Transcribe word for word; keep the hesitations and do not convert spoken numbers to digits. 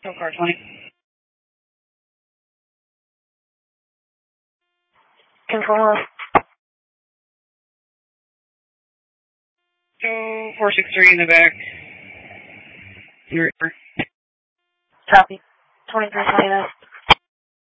So car twenty. Control. Go four six three in the back. You're Copy. twenty-three twenty-nine.